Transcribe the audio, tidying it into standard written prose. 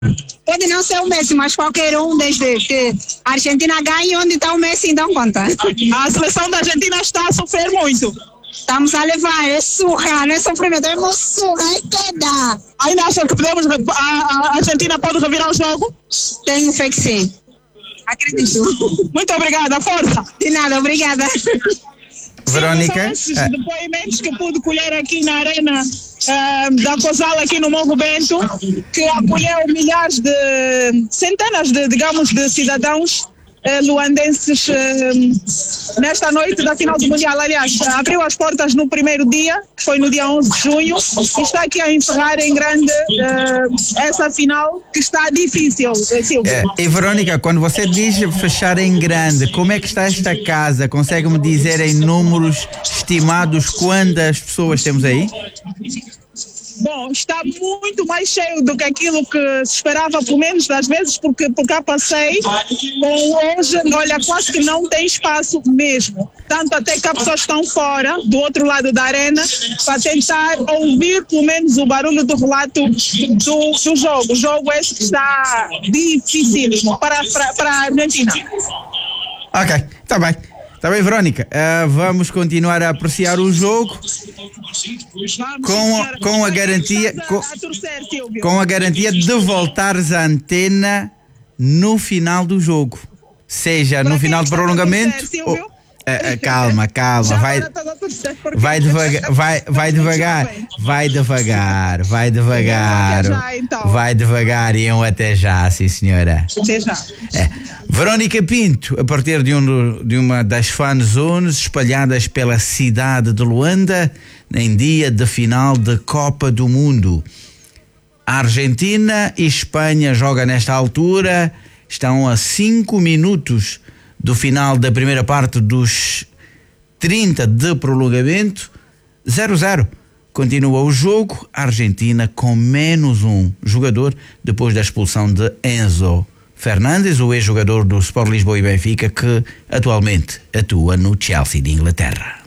Pode não ser o Messi, mas qualquer um, desde que a Argentina ganhe, onde está o Messi, então conta. A seleção da Argentina está a sofrer muito. Estamos a levar, é surra, não é sofrimento, é uma surra, é queda. Ainda acha que a Argentina pode revirar o jogo? Tenho fé que sim. Acredito. Muito obrigada, força. De nada, obrigada. Verónica? São esses depoimentos que pude colher aqui na arena da COSAL aqui no Morro Bento, que acolheu centenas de cidadãos luandenses nesta noite da final do Mundial. Aliás, abriu as portas no primeiro dia, que foi no dia 11 de junho, e está aqui a encerrar em grande essa final, que está difícil, Silvio. E Verónica, quando você diz fechar em grande, como é que está esta casa? Consegue-me dizer em números estimados quantas pessoas temos aí? Bom, está muito mais cheio do que aquilo que se esperava, pelo menos das vezes, porque por cá passei, hoje, olha, quase que não tem espaço mesmo. Tanto até que as pessoas estão fora, do outro lado da arena, para tentar ouvir pelo menos o barulho do relato do jogo. O jogo este que está dificílimo para a Argentina. Ok, está bem. Está bem, Verónica. Vamos continuar a apreciar o jogo com a garantia de voltares à antena no final do jogo. Seja no final do prolongamento. Calma. Vai devagar e um até já, sim senhora. Até já. Verónica Pinto, a partir de uma das fan zones espalhadas pela cidade de Luanda, em dia de final da Copa do Mundo. A Argentina e Espanha jogam nesta altura, estão a 5 minutos do final da primeira parte dos 30 de prolongamento, 0-0. Continua o jogo, a Argentina com menos um jogador depois da expulsão de Enzo Fernandes, o ex-jogador do Sport Lisboa e Benfica, que atualmente atua no Chelsea de Inglaterra.